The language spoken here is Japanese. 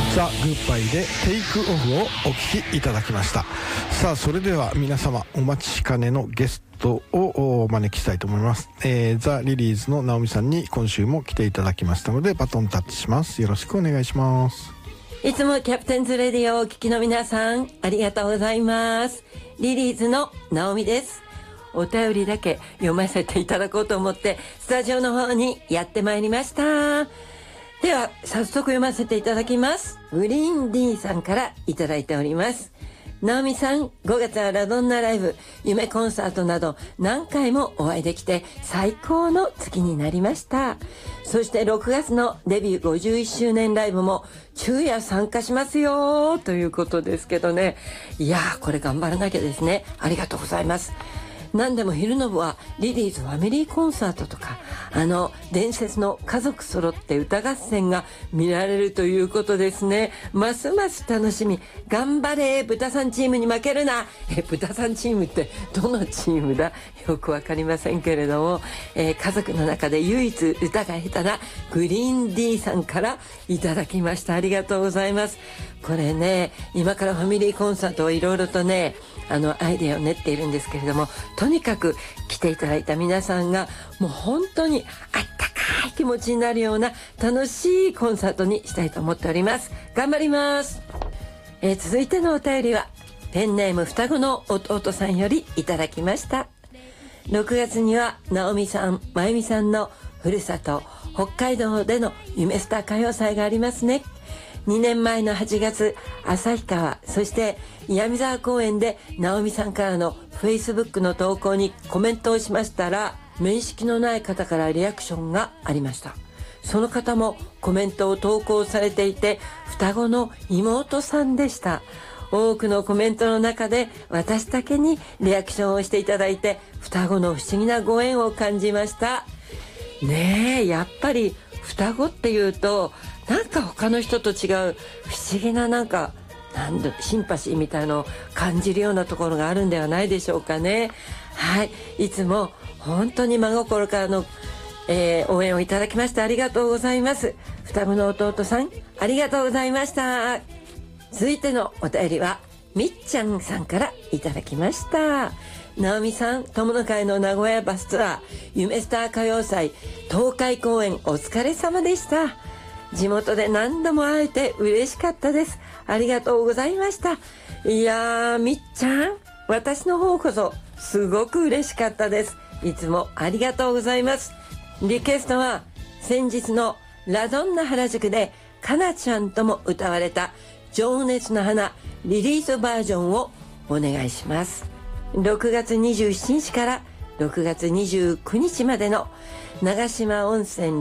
ザ・グッバイでテイクオフをお聴きいただきました。さあそれでは皆様お待ちかねのゲストをお招きしたいと思います。ザ・リリーズの直美さんに今週も来ていただきましたのでバトンタッチします。よろしくお願いします。 いつもキャプテンズレディオをお聞きの皆さんありがとうございます。リリーズの直美です。お便りだけ読ませていただこうと思ってスタジオの方にやってまいりました。では早速読ませていただきます。グリーン D さんからいただいております。直美さん、5月はラドンナライブ、夢コンサートなど何回もお会いできて最高の月になりました。そして6月のデビュー51周年ライブも昼夜参加しますよということですけどね。いやー、これ頑張らなきゃですね。ありがとうございます。何でも昼の部はリリーズファミリーコンサートとか伝説の家族揃って歌合戦が見られるということですね。ますます楽しみ。頑張れ豚さんチームに負けるな。豚さんチームってどのチームだよくわかりませんけれども、家族の中で唯一歌が下手なグリーン D さんからいただきました。ありがとうございます。これね、今からファミリーコンサートをいろいろとねアイデアを練っているんですけれども、とにかく来ていただいた皆さんがもう本当にあったかい気持ちになるような楽しいコンサートにしたいと思っております。頑張ります。続いてのお便りはペンネーム双子の弟さんよりいただきました。6月には直美さん、まゆみさんのふるさと北海道での夢スター歌謡祭がありますね。2年前の8月、旭川、そして闇沢公園で直美さんからの Facebook の投稿にコメントをしましたら、面識のない方からリアクションがありました。その方もコメントを投稿されていて、双子の妹さんでした。多くのコメントの中で私だけにリアクションをしていただいて、双子の不思議なご縁を感じました。ねえ、やっぱり双子っていうとなんか他の人と違う不思議なシンパシーみたいのを感じるようなところがあるんではないでしょうかね。はい、いつも本当に真心からの、応援をいただきましてありがとうございます。双子の弟さんありがとうございました。続いてのお便りはみっちゃんさんからいただきました。直美さん、友の会の名古屋バスツアー夢スター歌謡祭東海公演お疲れ様でした。地元で何度も会えて嬉しかったです。ありがとうございました。いやー、みっちゃん、私の方こそすごく嬉しかったです。いつもありがとうございます。リクエストは先日のラドンナ原宿でかなちゃんとも歌われた情熱の花リリースバージョンをお願いします。6月27日から6月29日までの長島温泉